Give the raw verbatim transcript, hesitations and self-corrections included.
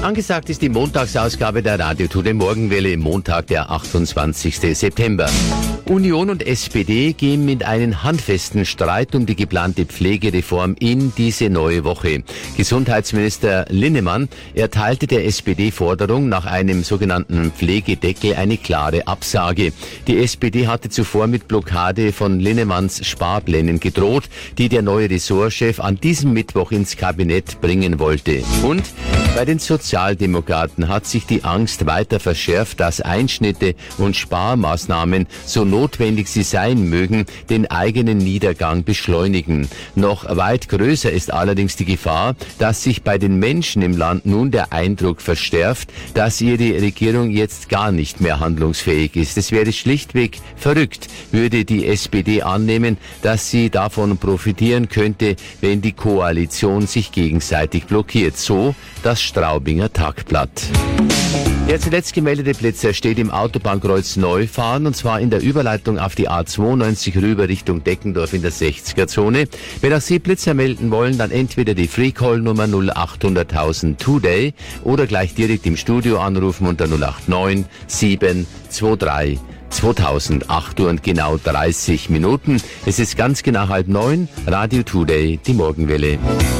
Angesagt ist die Montagsausgabe der Radio Today Morgenwelle, Montag, der achtundzwanzigsten September. Union und S P D gehen mit einem handfesten Streit um die geplante Pflegereform in diese neue Woche. Gesundheitsminister Linnemann erteilte der S P D-Forderung nach einem sogenannten Pflegedeckel eine klare Absage. Die S P D hatte zuvor mit Blockade von Linnemanns Sparplänen gedroht, die der neue Ressortchef an diesem Mittwoch ins Kabinett bringen wollte. Und bei den Sozialdemokraten hat sich die Angst weiter verschärft, dass Einschnitte und Sparmaßnahmen, so notwendig sie sein mögen, den eigenen Niedergang beschleunigen. Noch weit größer ist allerdings die Gefahr, dass sich bei den Menschen im Land nun der Eindruck verstärkt, dass ihre Regierung jetzt gar nicht mehr handlungsfähig ist. Es wäre schlichtweg verrückt, würde die S P D annehmen, dass sie davon profitieren könnte, wenn die Koalition sich gegenseitig blockiert. So das Straubinger Tagblatt. Der zuletzt gemeldete Blitzer steht im Autobahnkreuz Neufahren, und zwar in der Überleitung auf die A zweiundneunzig rüber Richtung Deckendorf in der sechziger-Zone. Wenn auch Sie Blitzer melden wollen, dann entweder die Free-Call-Nummer null achthunderttausend Today oder gleich direkt im Studio anrufen unter null acht neun sieben zwei drei zweitausend. acht Uhr und genau dreißig Minuten. Es ist ganz genau halb neun. Radio Today, die Morgenwelle.